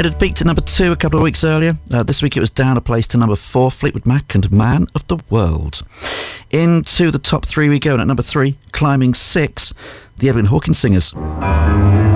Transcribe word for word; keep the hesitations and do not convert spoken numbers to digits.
It had peaked at number two a couple of weeks earlier. Uh, this week it was down a place to number four, Fleetwood Mac and Man of the World. Into the top three we go, and at number three, climbing six, the Edwin Hawkins Singers.